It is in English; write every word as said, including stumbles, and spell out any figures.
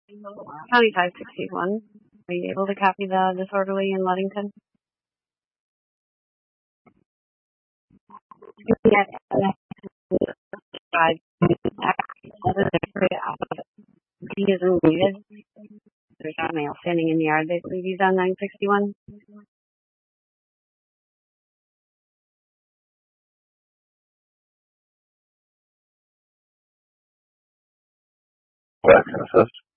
County five sixty-one. Are you able to copy the disorderly in Ludington? Yeah, five. He isn't needed. There's a male standing in the yard. They believe he's on nine sixty-one. What can assist?